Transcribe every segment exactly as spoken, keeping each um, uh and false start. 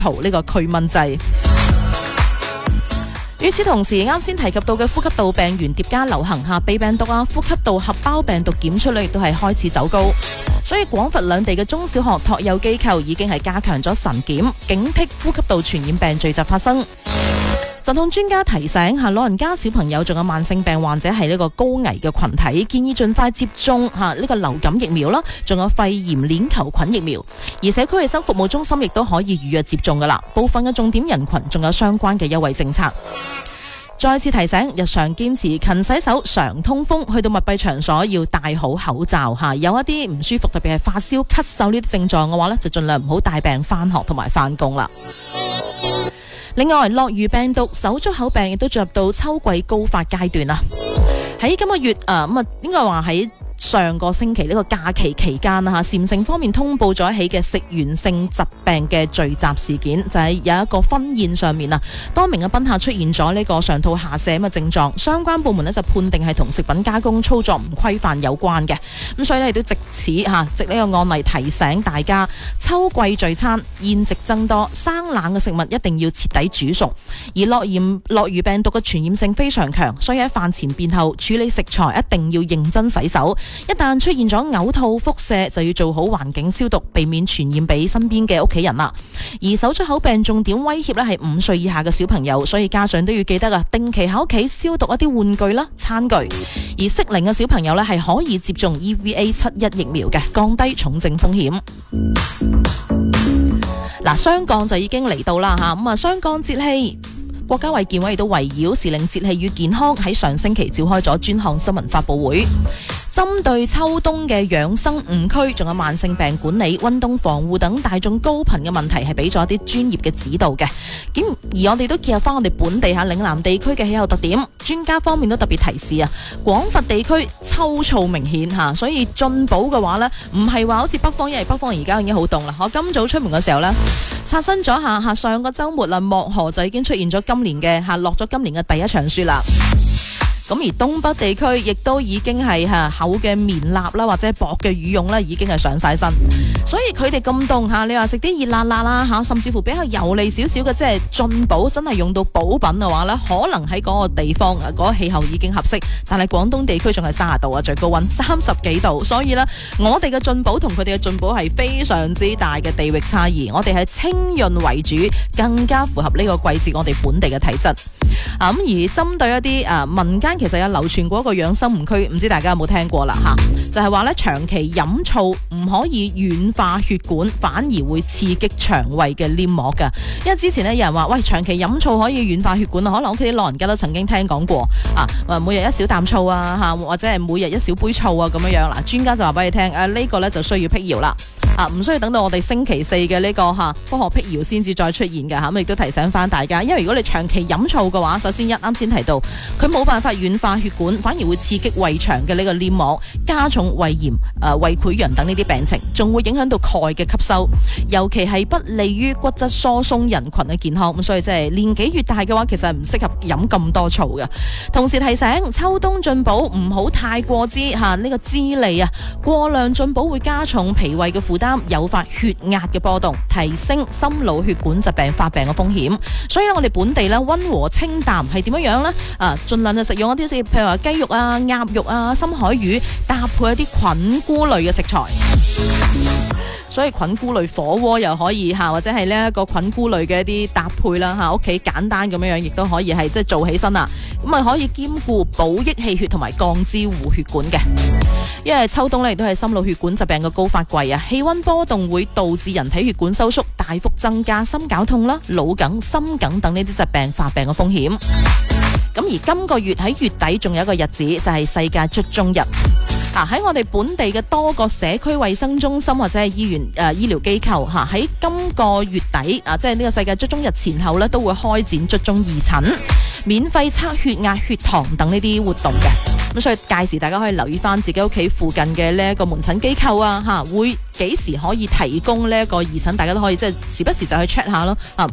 塗呢個驅蚊劑。與此同時，啱先提及到嘅呼吸道病原疊加流行下鼻病毒啊、呼吸道合胞病毒檢出率亦都係開始走高，所以廣佛兩地嘅中小學託幼機構已經係加強咗晨檢，警惕呼吸道傳染病聚集發生。疾控專家提醒下老人家、小朋友仲有慢性病患者係呢個高危嘅群體，建議盡快接種吓呢個流感疫苗啦，仲有肺炎鏈球菌疫苗。而社區衛生服務中心亦都可以預約接種噶啦，部分嘅重點人群仲有相關嘅優惠政策。再次提醒，日常堅持勤洗手、常通風，去到密閉場所要戴好口罩吓。有一啲唔舒服，特別係發燒、咳嗽呢啲症狀嘅話呢，就盡量唔好帶病返學同埋返工啦。另外，諾如病毒、手足口病亦都進入到秋季高發階段啦。喺今個月啊，咁啊，應該話喺上個星期呢個假期期間啊，嚇，禪城方面通報咗一起嘅食源性疾病嘅聚集事件，就係、是、有一個婚宴上面啊，多名嘅賓客出現咗呢個上吐下瀉嘅症狀，相關部門呢就判定係同食品加工操作唔規範有關嘅。咁所以呢，亦都藉此嚇，藉呢個案例提醒大家，秋季聚餐宴席增多，生冷嘅食物一定要徹底煮熟。而諾鹽諾如病毒嘅傳染性非常強，所以喺飯前便後處理食材一定要認真洗手。一旦出現咗嘔吐、腹瀉，就要做好環境消毒，避免傳染俾身邊嘅屋企人啦。而手足口病重點威脅呢係五歲以下嘅小朋友，所以家長都要記得啊，定期喺屋企消毒一啲玩具啦、餐具。而適齡嘅小朋友呢係可以接種 E V A 七一疫苗嘅，降低重症風險。嗱，雙降就已經嚟到啦吓，咁啊雙降節氣。國家衛健委亦都圍繞時令節氣與健康喺上星期召開咗專項新聞發佈會，針對秋冬嘅養生誤區，仲有慢性病管理、運動防護等大眾高頻嘅問題，係俾咗一啲專業嘅指導嘅。咁而我哋都結合翻我哋本地下嶺南地區嘅氣候特點，專家方面都特別提示啊，廣佛地區秋燥明顯吓，所以進補嘅話呢，唔係話好似北方，因為北方而家已經好凍啦。我今早出門嘅時候呢，刷新咗下下上個週末啦，漠河就已經出現咗今年嘅吓落咗今年嘅第一場雪啦。咁而東北地區亦都已經係吓厚嘅棉衲啦，或者薄嘅羽絨啦，已經係上晒身。所以佢哋咁凍吓，你話食啲熱辣辣啦吓，甚至乎比較油膩少少嘅，即係進補，真係用到補品嘅話呢，可能喺嗰個地方嗰、嗰個氣候已經合適。但係廣東地區仲係三十度啊，最高溫三十幾度，所以呢，我哋嘅進補同佢哋嘅進補係非常之大嘅地域差異。我哋係清潤為主，更加符合呢個季節我哋本地嘅體質。咁、啊、而針對一啲誒、啊、民間其實有流傳過一個養生誤區，唔知大家有冇聽過啦吓？就係話咧，長期飲醋唔可以軟化血管，反而會刺激腸胃嘅黏膜噶。因為之前咧有人話，喂，長期飲醋可以軟化血管啊，可能屋企啲老人家都曾經聽講過啊。每日一小啖醋啊，吓或者係每日一小杯醋啊，咁樣樣嗱。專家就話俾你聽，誒、啊、呢、這個咧就需要辟謠啦。啊，唔需要等到我哋星期四嘅呢、這個吓、啊、科學辟謠先至再出現嘅吓，咁亦都提醒翻大家，因為如果你長期飲醋嘅話，首先一啱先提到，佢冇辦法軟化血管，反而會刺激胃腸嘅呢個黏膜，加重胃炎、誒、呃、胃潰瘍等呢啲病情，仲會影響到鈣嘅吸收，尤其係不利於骨質疏鬆人群嘅健康。咁所以即係年紀越大嘅話，其實唔適合飲咁多醋嘅。同時提醒，秋冬進補唔好太過之吓呢、啊這個滋膩啊，過量進補會加重脾胃嘅負擔，誘發血壓嘅波動，提升心腦血管疾病發病嘅風險。所以咧，我哋本地咧溫和清淡係點樣樣呢？啊，盡量就食用一啲譬如話雞肉啊、鴨肉啊、深海魚，搭配一啲菌菇類嘅食材。所以菌菇類火鍋又可以吓，或者係呢一個菌菇類嘅一啲搭配啦吓，屋企簡單咁樣樣，亦都可以係即係做起身啦。咁啊可以兼顧補益氣血同埋降脂護血管嘅。因為秋冬咧亦都係心腦血管疾病嘅高發季啊，氣溫波動會導致人體血管收縮，大幅增加心絞痛啦、腦梗、心梗等呢啲疾病發病嘅風險。咁而今個月喺月底仲有一個日子就係世界卒中日。啊！喺我哋本地嘅多個社區衛生中心或者係醫院誒、呃、醫療機構嚇，喺、啊、今個月底啊，即係呢個世界卒中日前後咧，都會開展卒中義診、免費測血壓、血糖等呢啲活動嘅。咁所以屆時大家可以留意翻自己屋企附近嘅呢一個門診機構啊，嚇會幾時可以提供呢一個義診，大家都可以即係時不時就去 check 下咯。啊，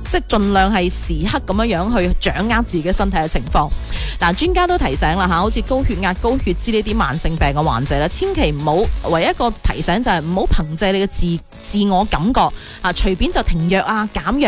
即係盡量係時刻咁樣樣去掌握自己身體嘅情況。嗱，專家都提醒啦吓，好似高血壓、高血脂呢啲慢性病嘅患者咧，千祈唔好，唯一一個提醒就係唔好憑借你嘅自自我感覺啊，隨便就停藥啊、減藥